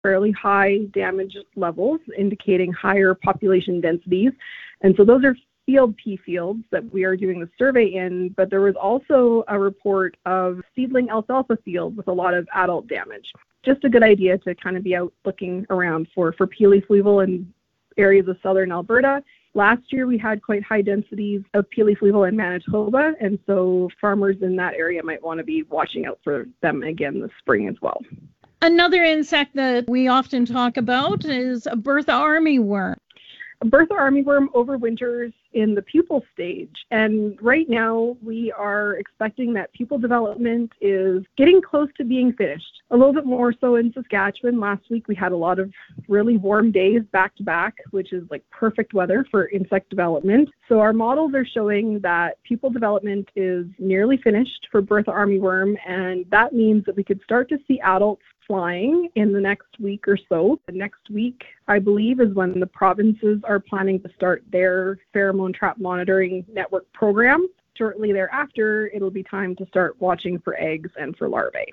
fairly high damage levels, indicating higher population densities. And so those are field pea fields that we are doing the survey in, but there was also a report of seedling alfalfa fields with a lot of adult damage. Just a good idea to kind of be out looking around for pea leaf weevil in areas of southern Alberta. Last year, we had quite high densities of pea leaf weevil in Manitoba, and so farmers in that area might want to be watching out for them again this spring as well. Another insect that we often talk about is a Bertha armyworm. Bertha armyworm overwinters in the pupal stage, and right now we are expecting that pupal development is getting close to being finished. A little bit more so in Saskatchewan. Last week we had a lot of really warm days back to back, which is like perfect weather for insect development. So our models are showing that pupal development is nearly finished for Bertha armyworm, and that means that we could start to see adults flying in the next week or so. The next week, I believe, is when the provinces are planning to start their pheromone trap monitoring network program. Shortly thereafter, it'll be time to start watching for eggs and for larvae.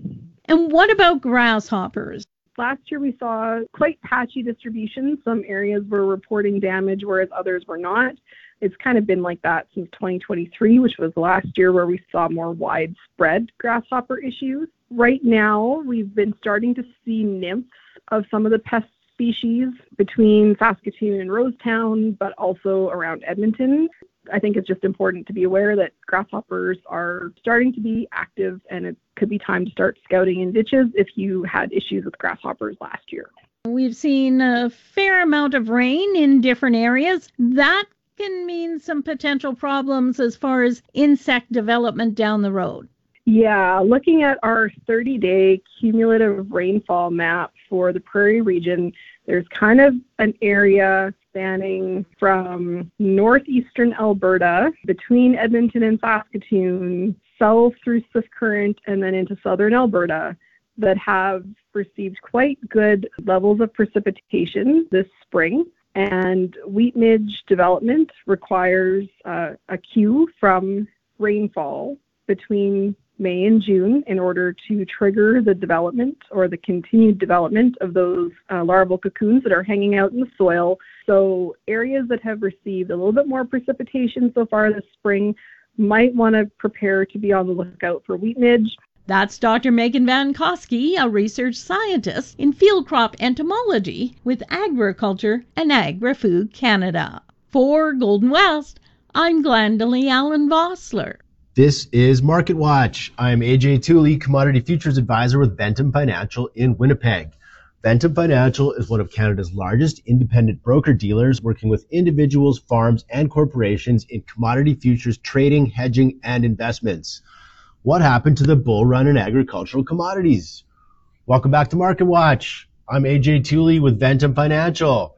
And what about grasshoppers? Last year, we saw quite patchy distribution. Some areas were reporting damage, whereas others were not. It's kind of been like that since 2023, which was the last year where we saw more widespread grasshopper issues. Right now, we've been starting to see nymphs of some of the pest species between Saskatoon and Rosetown, but also around Edmonton. I think it's just important to be aware that grasshoppers are starting to be active, and it could be time to start scouting in ditches if you had issues with grasshoppers last year. We've seen a fair amount of rain in different areas. That can mean some potential problems as far as insect development down the road. Yeah, looking at our 30-day cumulative rainfall map for the Prairie region, there's kind of an area spanning from northeastern Alberta, between Edmonton and Saskatoon, south through Swift Current, and then into southern Alberta, that have received quite good levels of precipitation this spring. And wheat midge development requires a queue from rainfall between May and June in order to trigger the development or the continued development of those larval cocoons that are hanging out in the soil. So areas that have received a little bit more precipitation so far this spring might want to prepare to be on the lookout for wheat midge. That's Dr. Megan Van Koski, a research scientist in field crop entomology with Agriculture and Agri-Food Canada. For Golden West, I'm Glendalee Allen Vossler. This is Market Watch. I'm AJ Tooley, Commodity Futures Advisor with Ventum Financial in Winnipeg. Ventum Financial is one of Canada's largest independent broker-dealers, working with individuals, farms, and corporations in commodity futures trading, hedging, and investments. What happened to the bull run in agricultural commodities? Welcome back to Market Watch. I'm AJ Tooley with Ventum Financial.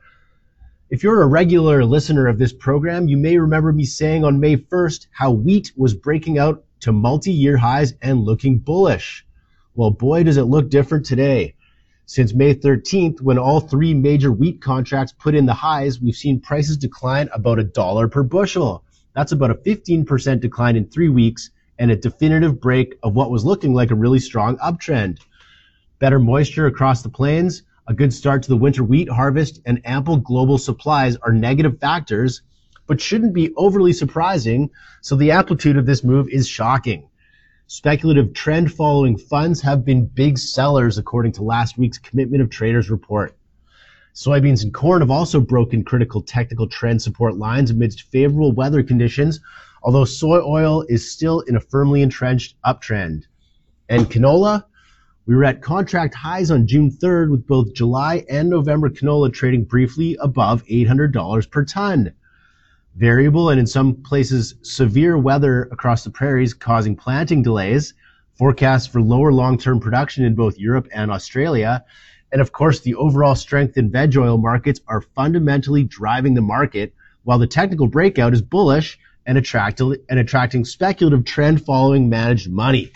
If you're a regular listener of this program, you may remember me saying on May 1st how wheat was breaking out to multi-year highs and looking bullish. Well, boy, does it look different today. Since May 13th, when all three major wheat contracts put in the highs, we've seen prices decline about $1 per bushel. That's about a 15% decline in 3 weeks, and a definitive break of what was looking like a really strong uptrend. Better moisture across the plains, a good start to the winter wheat harvest, and ample global supplies are negative factors, but shouldn't be overly surprising, so the amplitude of this move is shocking. Speculative trend-following funds have been big sellers, according to last week's Commitment of Traders report. Soybeans and corn have also broken critical technical trend support lines amidst favorable weather conditions, although soy oil is still in a firmly entrenched uptrend. And canola, we were at contract highs on June 3rd, with both July and November canola trading briefly above $800 per ton. Variable and in some places severe weather across the prairies causing planting delays, forecasts for lower long-term production in both Europe and Australia, and of course the overall strength in veg oil markets are fundamentally driving the market, while the technical breakout is bullish and attracting speculative trend-following managed money.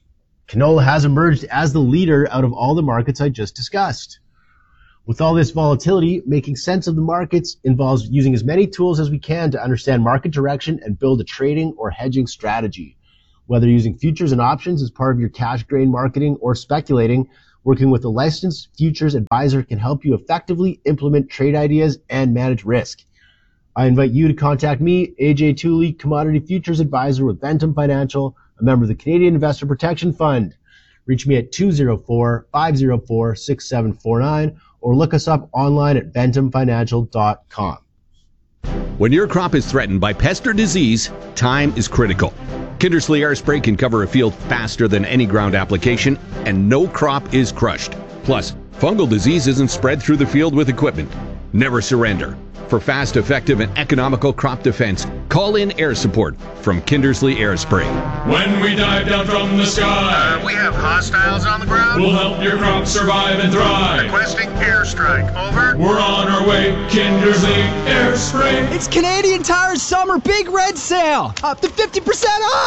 Canola has emerged as the leader out of all the markets I just discussed. With all this volatility, making sense of the markets involves using as many tools as we can to understand market direction and build a trading or hedging strategy. Whether using futures and options as part of your cash grain marketing or speculating, Working with a licensed futures advisor can help you effectively implement trade ideas and manage risk. I invite you to contact me, AJ Tooley, Commodity Futures Advisor with Ventum Financial, a member of the Canadian Investor Protection Fund. Reach me at 204-504-6749 or look us up online at ventumfinancial.com. When your crop is threatened by pest or disease, time is critical. Kindersley Air Spray can cover a field faster than any ground application, and no crop is crushed. Plus, fungal disease isn't spread through the field with equipment. Never surrender. For fast, effective, and economical crop defense, call in air support from Kindersley Air Spray. When we dive down from the sky, we have hostiles on the ground. We'll help your crop survive and thrive. Requesting airstrike. Over. We're on our way. Kindersley Air Spray. It's Canadian Tire's summer big red sale. Up to 50%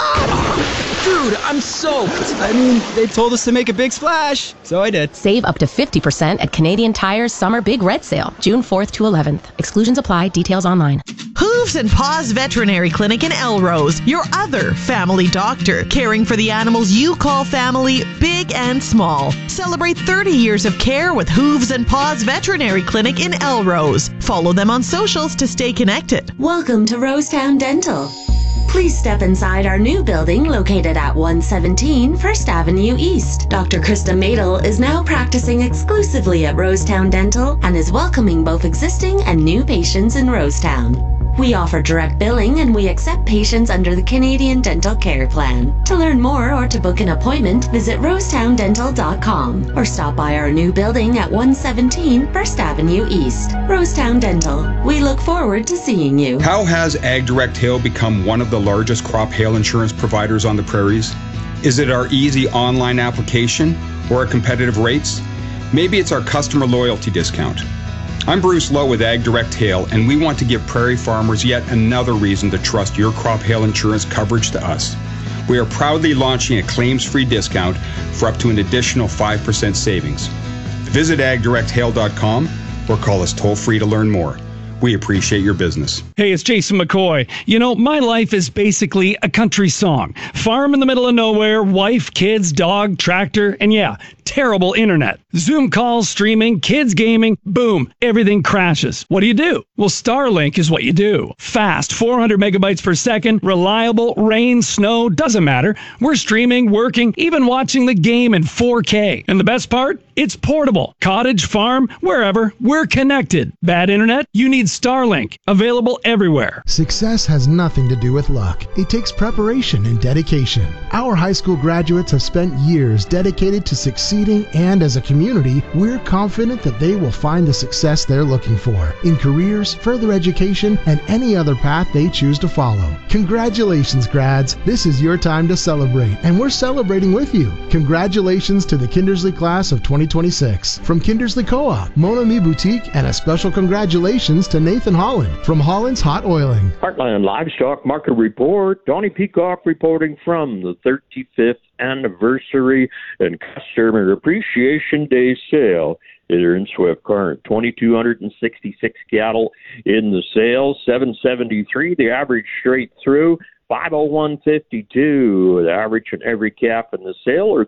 off. Dude, I'm soaked. I mean, they told us to make a big splash, so I did. Save up to 50% at Canadian Tire's summer big red sale, June 4th to 11th. Exclusions apply. Details online. Hooves and Paws Veterinary Clinic in Elrose, your other family doctor, caring for the animals you call family, big and small. Celebrate 30 years of care with Hooves and Paws Veterinary Clinic in Elrose. Follow them on socials to stay connected. Welcome to Rosetown Dental. Please step inside our new building located at 117 First Avenue East. Dr. Krista Madel is now practicing exclusively at Rosetown Dental and is welcoming both existing and new patients in Rosetown. We offer direct billing and we accept patients under the Canadian Dental Care Plan. To learn more or to book an appointment, visit rosetowndental.com or stop by our new building at 117 First Avenue East. Rosetown Dental. We look forward to seeing you. How has AgDirect Hail become one of the largest crop hail insurance providers on the prairies? Is it our easy online application or our competitive rates? Maybe it's our customer loyalty discount. I'm Bruce Lowe with AgDirect Hail, and we want to give prairie farmers yet another reason to trust your crop hail insurance coverage to us. We are proudly launching a claims-free discount for up to an additional 5% savings. Visit agdirecthail.com or call us toll-free to learn more. We appreciate your business. Hey, it's Jason McCoy. You know, my life is basically a country song. Farm in the middle of nowhere, wife, kids, dog, tractor, and yeah, terrible internet. Zoom calls, streaming, kids gaming, boom, everything crashes. What do? Well, Starlink is what you do. Fast, 400 megabytes per second, reliable, rain, snow, doesn't matter. We're streaming, working, even watching the game in 4K. And the best part? It's portable. Cottage, farm, wherever, we're connected. Bad internet? You need Starlink. Available everywhere. Success has nothing to do with luck. It takes preparation and dedication. Our high school graduates have spent years dedicated to succeeding, and as a community, we're confident that they will find the success they're looking for in careers, further education, and any other path they choose to follow. Congratulations, grads. This is your time to celebrate, and we're celebrating with you. Congratulations to the Kindersley class of 2026. From Kindersley Co-op, Mon Ami Boutique, and a special congratulations to Nathan Holland from Holland's Hot Oiling. Heartland Livestock Market Report. Donnie Peacock reporting from the 35th Anniversary and Customer Appreciation Day Sale here in Swift Current. 2,266 cattle in the sale, 773 the average straight through. 501.52, the average in every calf in the sale, or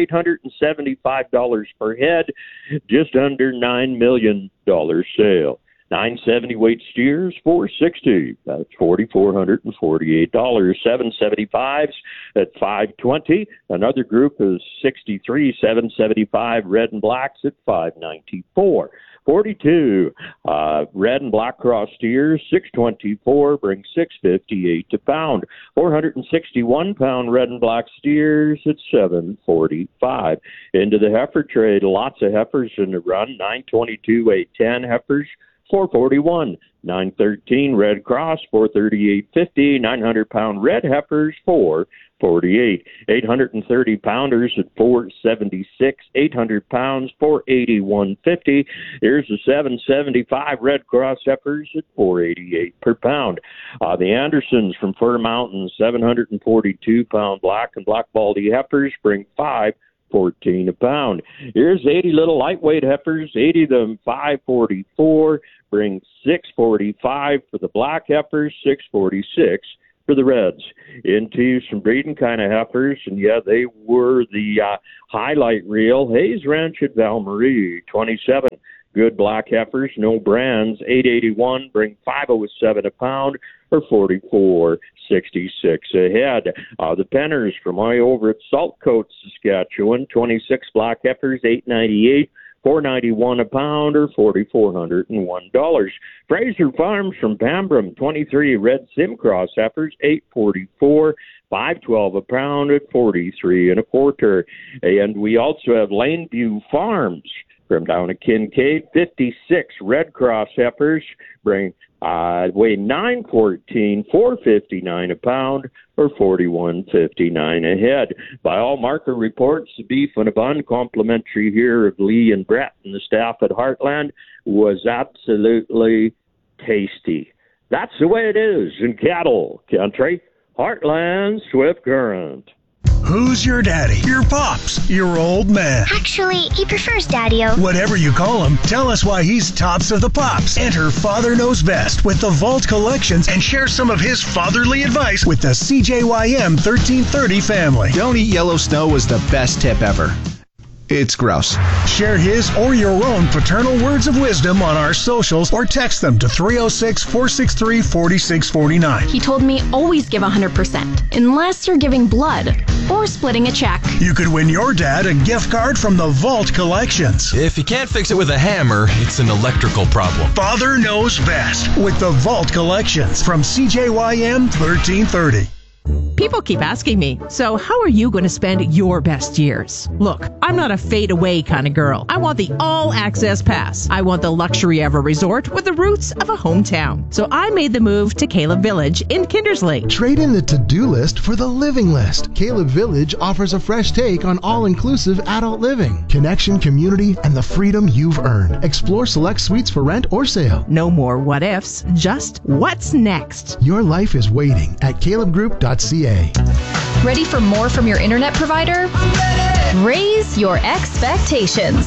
$3,875 per head, just under $9 million sale. 970 weight steers, 460. That's $4,448. 775s at $520. Another group is 63, 775 red and blacks at $594. 42 red and black cross steers, 624, brings 658 to pound. 461 pound red and black steers at 745. Into the heifer trade, lots of heifers in the run. 922, 810 heifers, 441. 913 red cross, 438.50. 900 pound red heifers, 448. 830 pounders at 476. 800 pounds, 481.50. Here's the 775 red cross heifers at 488 per pound. The Andersons from Fur Mountain, 742 pound black and black baldy heifers, bring 514 a pound. Here's 80 little lightweight heifers, 80 of them, 544, bring 645 for the black heifers, 646 for the Reds. Into some breeding kind of heifers, and yeah, they were the highlight reel. Hayes Ranch at Val Marie, 27 good black heifers, no brands, 881, bring 507 a pound, or 44.66 a head. The Penners from way over at Saltcoat, Saskatchewan, 26 black heifers, 898. $4.91 a pound, or $4,401. Fraser Farms from Pambram, 23 red Simcross heifers, $8.44, $5.12 a pound at 43 1/4. And we also have Laneview Farms from down at Kincaid, 56 red cross heifers, weigh 914, $4.59 a pound, or $41.59 a head. By all market reports, the beef on a bun, complimentary here of Lee and Brett and the staff at Heartland, was absolutely tasty. That's the way it is in cattle country. Heartland Swift Current. Who's your daddy? Your pops? Your old man? Actually, he prefers Daddy-O. Whatever you call him, tell us why he's tops of the pops. Enter Father Knows Best with the Vault Collections and share some of his fatherly advice with the CJYM 1330 family. Don't eat yellow snow was the best tip ever. It's gross. Share his or your own paternal words of wisdom on our socials or text them to 306-463-4649. He told me always give 100% unless you're giving blood or splitting a check. You could win your dad a gift card from the Vault Collections. If you can't fix it with a hammer, it's an electrical problem. Father Knows Best with the Vault Collections from CJYM 1330. People keep asking me, so how are you going to spend your best years? Look, I'm not a fade-away kind of girl. I want the all-access pass. I want the luxury of a resort with the roots of a hometown. So I made the move to Caleb Village in Kindersley. Trade in the to-do list for the living list. Caleb Village offers a fresh take on all-inclusive adult living, connection, community, and the freedom you've earned. Explore select suites for rent or sale. No more what-ifs, just what's next. Your life is waiting at calebgroup.ca. Ready for more from your internet provider? Raise your expectations.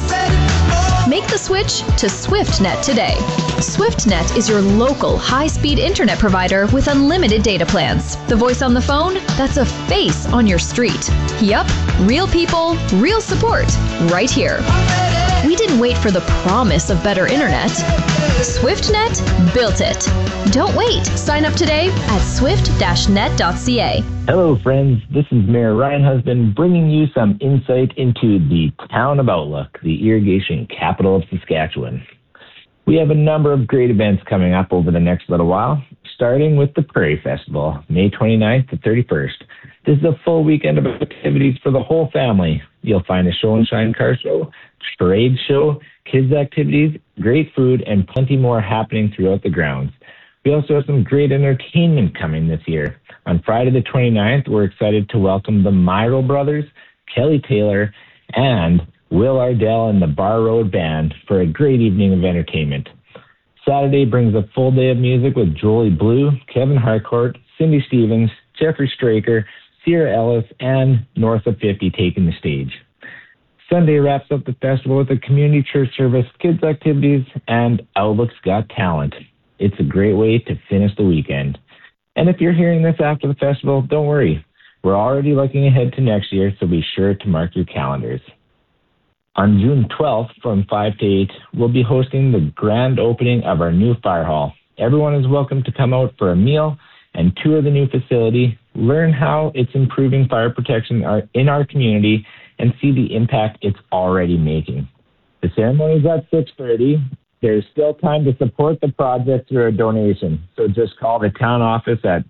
Make the switch to SwiftNet today. SwiftNet is your local high-speed internet provider with unlimited data plans. The voice on the phone? That's a face on your street. Yup, real people, real support, right here. We didn't wait for the promise of better internet. SwiftNet built it. Don't wait. Sign up today at swift-net.ca. Hello, friends. This is Mayor Ryan Husband bringing you some insight into the town of Outlook, the irrigation capital of Saskatchewan. We have a number of great events coming up over the next little while, starting with the Prairie Festival, May 29th to 31st. This is a full weekend of activities for the whole family. You'll find a show and shine car show, trade show, kids activities, great food, and plenty more happening throughout the grounds. We also have some great entertainment coming this year. On Friday the 29th, we're excited to welcome the Myro Brothers, Kelly Taylor, and Will Ardell and the Bar Road Band for a great evening of entertainment. Saturday brings a full day of music with Jolie Blue, Kevin Harcourt, Cindy Stevens, Jeffrey Straker, Sierra Ellis, and North of 50 taking the stage. Sunday wraps up the festival with a community church service, kids activities, and Outlook's Got Talent. It's a great way to finish the weekend. And if you're hearing this after the festival, don't worry. We're already looking ahead to next year, so be sure to mark your calendars. On June 12th from 5 to 8, we'll be hosting the grand opening of our new fire hall. Everyone is welcome to come out for a meal and tour the new facility, learn how it's improving fire protection in our community, and see the impact it's already making. The ceremony is at 6:30. There's still time to support the project through a donation, so just call the town office at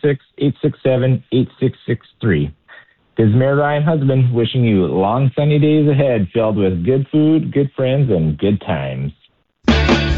306-867-8663. This is Mayor Ryan Husband wishing you long sunny days ahead filled with good food, good friends, and good times.